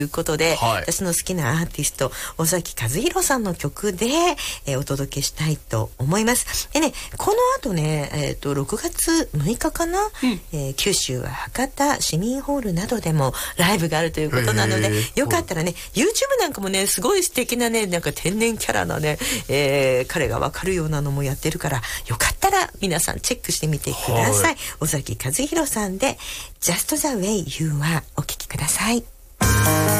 ということで、 はい、 私の好きなアーティスト尾崎和弘さんの曲で、お届けしたいと思います。でね、この後ね、6月6日かな、九州は博多市民ホールなどでもライブがあるということなので、よかったらね YouTube なんかもねすごい素敵なねなんか天然キャラなね、彼がわかるようなのもやってるから、よかったら皆さんチェックしてみてください。尾崎和弘さんで Just the way you are お聴きください。